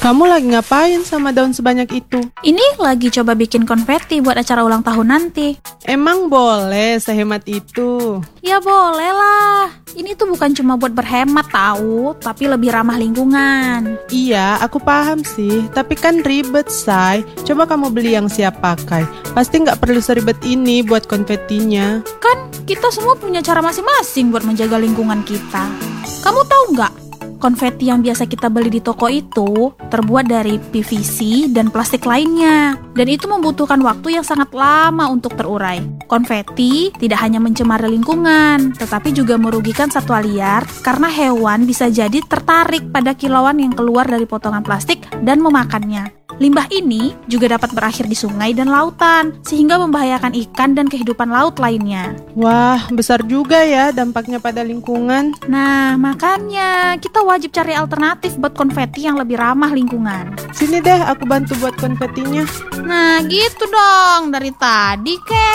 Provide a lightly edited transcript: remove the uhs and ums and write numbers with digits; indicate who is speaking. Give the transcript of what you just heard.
Speaker 1: Kamu lagi ngapain sama daun sebanyak itu?
Speaker 2: Ini lagi coba bikin konfeti buat acara ulang tahun nanti.
Speaker 1: Emang boleh sehemat itu?
Speaker 2: Ya boleh lah. Ini tuh bukan cuma buat berhemat tahu, tapi lebih ramah lingkungan.
Speaker 1: Iya, aku paham sih. Tapi kan ribet, Say. Coba kamu beli yang siap pakai. Pasti nggak perlu seribet ini buat konfetinya.
Speaker 2: Kan kita semua punya cara masing-masing buat menjaga lingkungan kita. Kamu tahu nggak? Konfeti yang biasa kita beli di toko itu terbuat dari PVC dan plastik lainnya. Dan itu membutuhkan waktu yang sangat lama untuk terurai. Konfeti tidak hanya mencemari lingkungan, tetapi juga merugikan satwa liar karena hewan bisa jadi tertarik pada kilauan yang keluar dari potongan plastik dan memakannya. Limbah ini juga dapat berakhir di sungai dan lautan, sehingga membahayakan ikan dan kehidupan laut lainnya.
Speaker 1: Wah, besar juga ya dampaknya pada lingkungan.
Speaker 2: Nah, makanya kita wajib cari alternatif buat konfeti yang lebih ramah lingkungan.
Speaker 1: Sini deh, aku bantu buat konfetinya.
Speaker 2: Nah, gitu dong. Dari tadi, Ken.